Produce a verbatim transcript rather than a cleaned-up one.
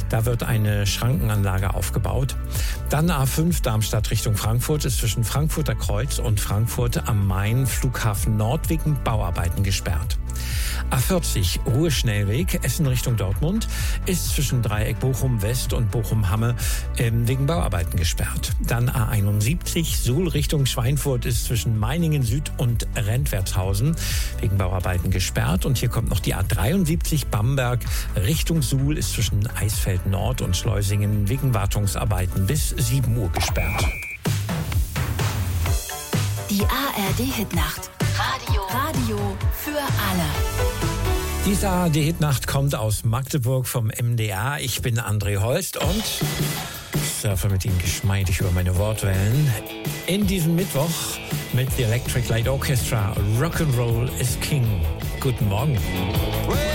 Da wird eine Schrankenanlage aufgebaut. Dann A fünf Darmstadt Richtung Frankfurt ist zwischen Frankfurter Kreuz und Frankfurt am Main Flughafen Nord wegen Bauarbeiten gesperrt. A vierzig Ruhr-Schnellweg Essen Richtung Dortmund ist zwischen Dreieck Bochum West und Bochum Hamme ähm, wegen Bauarbeiten gesperrt. Dann A einundsiebzig Suhl Richtung Schweinfurt ist zwischen Meiningen Süd und Rentwertshausen wegen Bauarbeiten gesperrt. Und hier kommt noch die A dreiundsiebzig Bamberg Richtung Suhl ist zwischen Eisfeld Nord und Schleusingen wegen Wartungsarbeiten bis sieben Uhr gesperrt. Die A R D-Hitnacht. Radio. Radio für alle. Diese A R D-Hitnacht kommt aus Magdeburg vom M D R. Ich bin André Holst und surfe mit Ihnen geschmeidig über meine Wortwellen. In diesem Mittwoch mit The Electric Light Orchestra. Rock'n'Roll is King. Guten Morgen.